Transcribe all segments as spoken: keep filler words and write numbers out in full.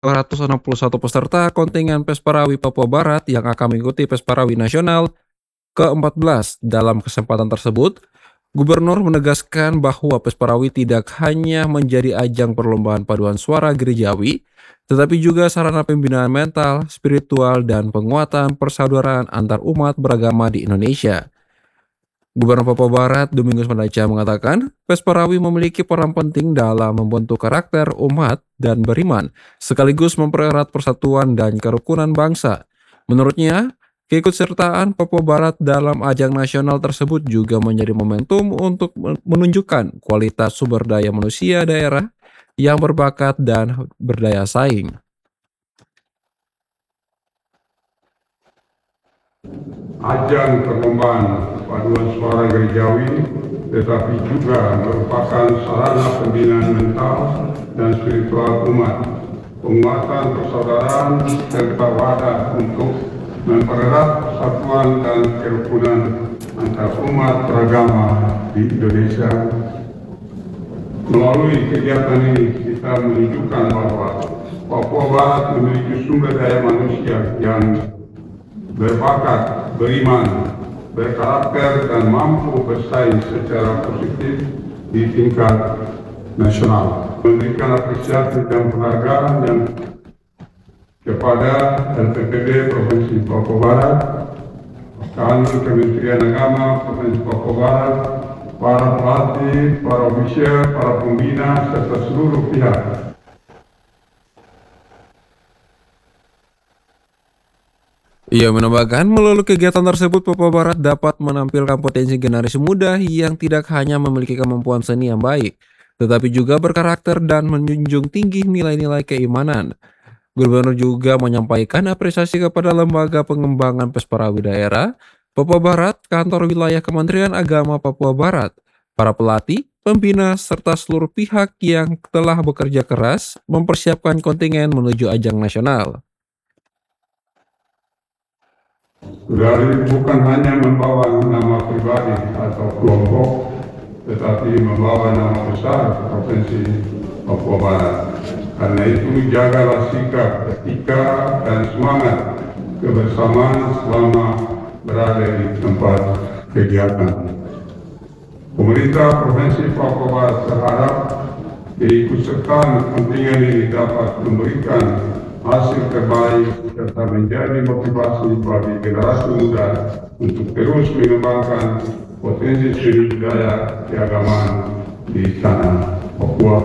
dua ratus enam puluh satu peserta kontingen Pesparawi Papua Barat yang akan mengikuti Pesparawi Nasional ke empat belas. Dalam kesempatan tersebut, Gubernur menegaskan bahwa Pesparawi tidak hanya menjadi ajang perlombaan paduan suara gerejawi, tetapi juga sarana pembinaan mental, spiritual, dan penguatan persaudaraan antar umat beragama di Indonesia. Gubernur Papua Barat Domingus Mandaca mengatakan, Pesparawi memiliki peran penting dalam membentuk karakter umat dan beriman, sekaligus mempererat persatuan dan kerukunan bangsa. Menurutnya, keikutsertaan Papua Barat dalam ajang nasional tersebut juga menjadi momentum untuk menunjukkan kualitas sumber daya manusia daerah yang berbakat dan berdaya saing. Ajang perlombaan paduan suara gerejawi tetapi juga merupakan sarana pembinaan mental dan spiritual umat, penguatan persaudaraan serta wadah untuk mempererat persatuan dan kerukunan antar umat beragama di Indonesia. Melalui kegiatan ini kita menunjukkan bahwa Papua Barat memiliki sumber daya manusia yang berbakat, beriman, berkarakter, dan mampu bersaing secara positif di tingkat nasional. Memberikan apresiasi dan penghargaan yang kepada L P P B Provinsi Papua Barat, kami Kementerian Agama Provinsi Papua Barat, para pelatih, para ofisial, para pembina, serta seluruh pihak. Ia menambahkan, melalui kegiatan tersebut Papua Barat dapat menampilkan potensi generasi muda yang tidak hanya memiliki kemampuan seni yang baik, tetapi juga berkarakter dan menjunjung tinggi nilai-nilai keimanan. Gubernur juga menyampaikan apresiasi kepada Lembaga Pengembangan Pesparawi Daerah Papua Barat, Kantor Wilayah Kementerian Agama Papua Barat, para pelatih, pembina, serta seluruh pihak yang telah bekerja keras mempersiapkan kontingen menuju ajang nasional. Dari bukan hanya membawa nama pribadi atau kelompok, tetapi membawa nama besar Provinsi Papua Barat. Karena itu jagalah sikap, etika, dan semangat kebersamaan selama berada di tempat kegiatan. Pemerintah Provinsi Papua Barat berharap keikutsertaan kontingen ini dapat memberikan hasil terbaik serta menjadi motivasi bagi generasi muda untuk terus mengembangkan potensi seni budaya keagamaan di tanah Papua.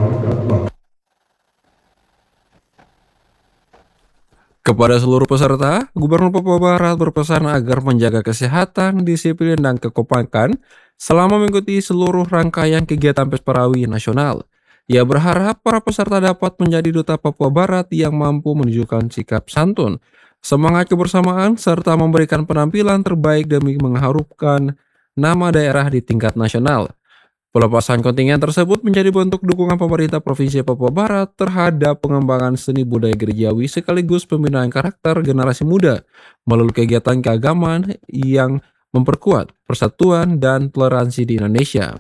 Kepada seluruh peserta, Gubernur Papua Barat berpesan agar menjaga kesehatan, disiplin, dan kekompakan selama mengikuti seluruh rangkaian kegiatan Pesparawi Nasional. Ia berharap para peserta dapat menjadi duta Papua Barat yang mampu menunjukkan sikap santun, semangat kebersamaan, serta memberikan penampilan terbaik demi mengharumkan nama daerah di tingkat nasional. Pelepasan kontingen tersebut menjadi bentuk dukungan pemerintah Provinsi Papua Barat terhadap pengembangan seni budaya gerejawi sekaligus pembinaan karakter generasi muda melalui kegiatan keagamaan yang memperkuat persatuan dan toleransi di Indonesia.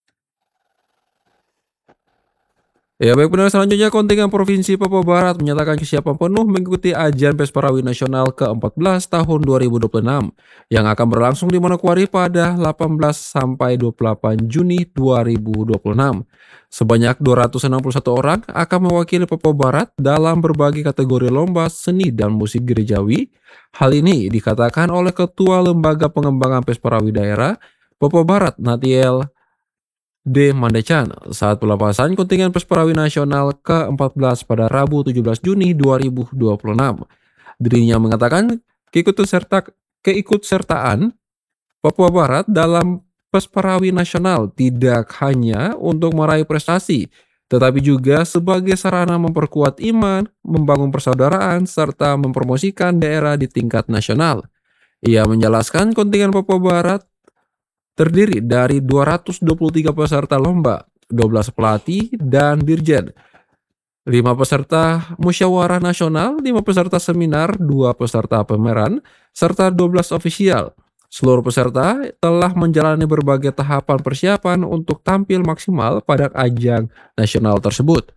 Ya baik, benar, selanjutnya kontingen Provinsi Papua Barat menyatakan kesiapan penuh mengikuti ajang Pesparawi Nasional ke empat belas tahun dua ribu dua puluh enam yang akan berlangsung di Manokwari pada delapan belas sampai dua puluh delapan Juni dua ribu dua puluh enam. Sebanyak dua ratus enam puluh satu orang akan mewakili Papua Barat dalam berbagai kategori lomba seni dan musik gerejawi. Hal ini dikatakan oleh Ketua Lembaga Pengembangan Pesparawi Daerah Papua Barat Natiel D. Mandacan saat pelepasan kontingen Pesparawi Nasional ke empat belas pada Rabu tujuh belas Juni dua ribu dua puluh enam. Dirinya mengatakan keikutserta, keikutsertaan Papua Barat dalam Pesparawi Nasional tidak hanya untuk meraih prestasi, tetapi juga sebagai sarana memperkuat iman, membangun persaudaraan, serta mempromosikan daerah di tingkat nasional. Ia menjelaskan kontingen Papua Barat terdiri dari dua ratus dua puluh tiga peserta lomba, dua belas pelatih dan dirjen, lima peserta musyawarah nasional, lima peserta seminar, dua peserta pameran, serta dua belas ofisial. Seluruh peserta telah menjalani berbagai tahapan persiapan untuk tampil maksimal pada ajang nasional tersebut.